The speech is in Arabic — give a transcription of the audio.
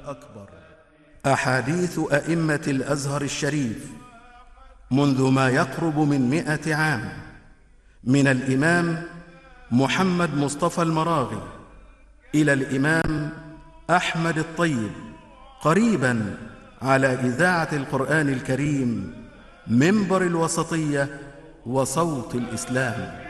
الأكبر. أحاديث أئمة الأزهر الشريف منذ ما يقرب من 100 عام، من الإمام محمد مصطفى المراغي إلى الإمام أحمد الطيب، قريبا على إذاعة القرآن الكريم، منبر الوسطية وصوت الإسلام.